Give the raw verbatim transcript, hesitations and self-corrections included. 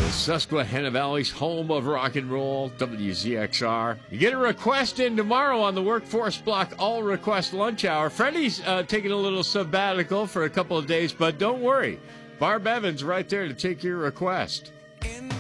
Susquehanna Valley's home of rock and roll, W Z X R. You get a request in tomorrow on the Workforce Block All Request Lunch Hour. Freddie's uh, taking a little sabbatical for a couple of days, but don't worry. Barb Evans right there to take your request.